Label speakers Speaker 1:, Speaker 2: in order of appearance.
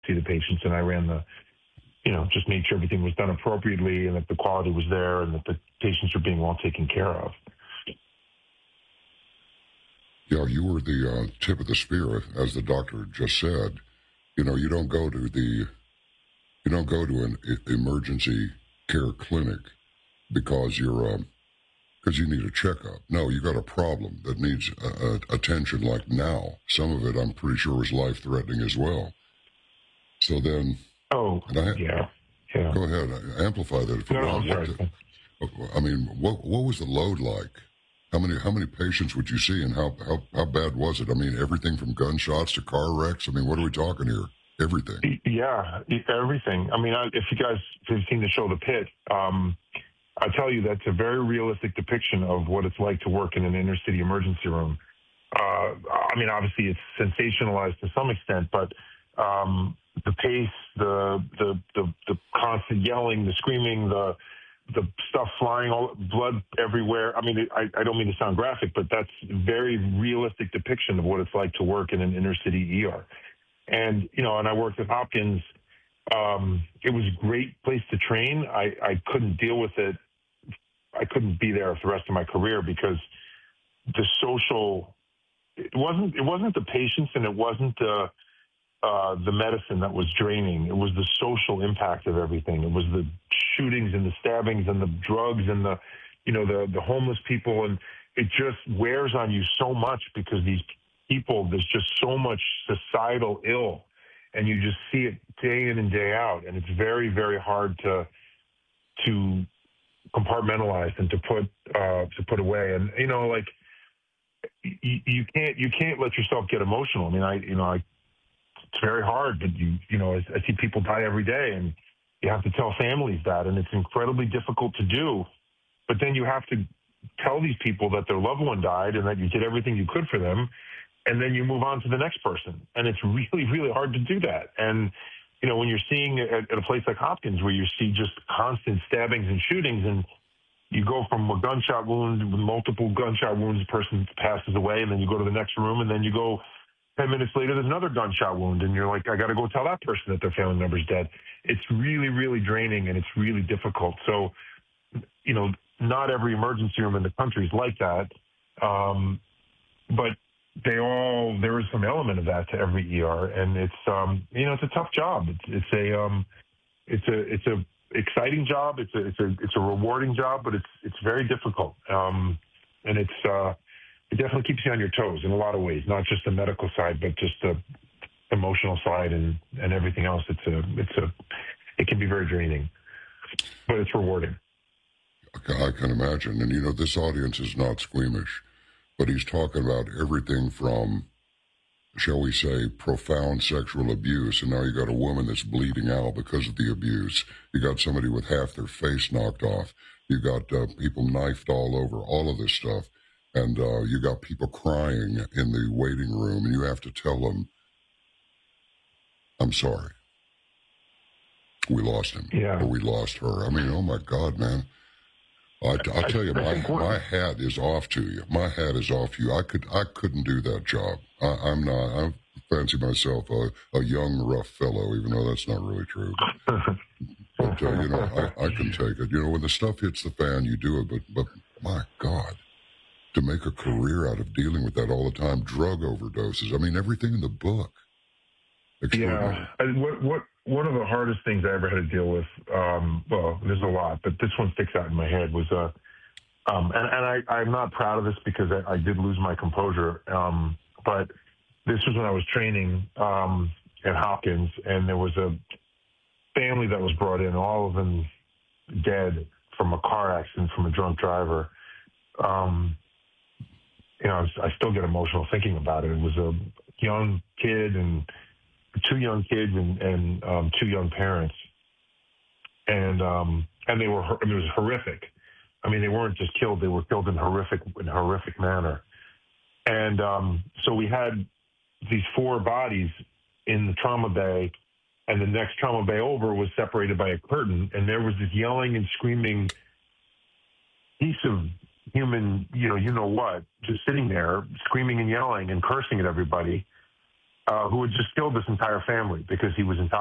Speaker 1: see the patients, and I ran the, just made sure everything was done appropriately and that the quality was there and that the patients were being well taken care of.
Speaker 2: Yeah, you were the tip of the spear, as the doctor just said. You don't go to an emergency care clinic because because you need a checkup. No, you got a problem that needs attention like now. Some of it, I'm pretty sure, was life-threatening as well. So then...
Speaker 1: Oh, yeah.
Speaker 2: Go ahead. Amplify that if you want.
Speaker 1: No, I'm sorry.
Speaker 2: What was the load like? How many patients would you see, and how bad was it? I mean, everything from gunshots to car wrecks. I mean, what are we talking here? Everything.
Speaker 1: Yeah, everything. I mean, if you guys have seen the show The Pit, I tell you that's a very realistic depiction of what it's like to work in an inner city emergency room. I mean, obviously it's sensationalized to some extent, but the pace, the constant yelling, the screaming, the stuff flying, all blood everywhere. I mean, I don't mean to sound graphic, but that's a very realistic depiction of what it's like to work in an inner city ER. And, and I worked at Hopkins. It was a great place to train. I couldn't deal with it. I couldn't be there for the rest of my career because the social, it wasn't the patients and it wasn't the medicine that was draining. It was the social impact of everything. It was the shootings and the stabbings and the drugs and the homeless people. And it just wears on you so much because these people, there's just so much societal ill and you just see it day in and day out. And it's very, very hard to compartmentalize and to put away. And, you can't let yourself get emotional. I mean, it's very hard, but I see people die every day, and you have to tell families that, and it's incredibly difficult to do. But then you have to tell these people that their loved one died and that you did everything you could for them, and then you move on to the next person. And it's really, really hard to do that. And, when you're seeing at a place like Hopkins where you see just constant stabbings and shootings, and you go from a gunshot wound with multiple gunshot wounds, the person passes away, and then you go to the next room, and then you go 10 minutes later, there's another gunshot wound, and you're like, I got to go tell that person that their family member's dead. It's really, really draining, and it's really difficult. So, not every emergency room in the country is like that, but there is some element of that to every ER, and it's it's a tough job. It's a exciting job. It's a rewarding job, but it's very difficult, and it definitely keeps you on your toes in a lot of ways, not just the medical side, but just the emotional side and everything else. It can be very draining, but it's rewarding.
Speaker 2: I can imagine. And, this audience is not squeamish, but he's talking about everything from, shall we say, profound sexual abuse. And now you got a woman that's bleeding out because of the abuse. You got somebody with half their face knocked off. You got people knifed all over, all of this stuff. And you got people crying in the waiting room, and you have to tell them, I'm sorry. We lost him.
Speaker 1: Yeah.
Speaker 2: Or we lost her. I mean, oh, my God, man. I tell you, my hat is off to you. My hat is off to you. I couldn't do that job. I'm not. I fancy myself a young, rough fellow, even though that's not really true. But I can take it. When the stuff hits the fan, you do it. But my God. To make a career out of dealing with that all the time, drug overdoses. I mean, everything in the book.
Speaker 1: Yeah. One of the hardest things I ever had to deal with, well, there's a lot, but this one sticks out in my head, was, and I'm not proud of this because I did lose my composure, but this was when I was training at Hopkins, and there was a family that was brought in, all of them dead from a car accident from a drunk driver. I still get emotional thinking about it. It was a young kid and two young kids and two young parents. And it was horrific. I mean, they weren't just killed, they were killed in horrific manner. And so we had these four bodies in the trauma bay, and the next trauma bay over was separated by a curtain, and there was this yelling and screaming piece of human, you know what, just sitting there screaming and yelling and cursing at everybody. who had just killed this entire family because he was intoxicated.